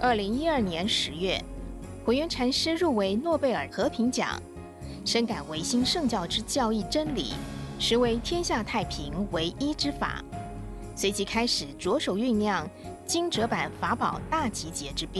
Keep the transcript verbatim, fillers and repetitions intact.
二零一二年十月，慧远禅师入围诺贝尔和平奖，深感唯心圣教之教义真理，实为天下太平唯一之法。随即开始着手酝酿经哲版法宝大集结之变。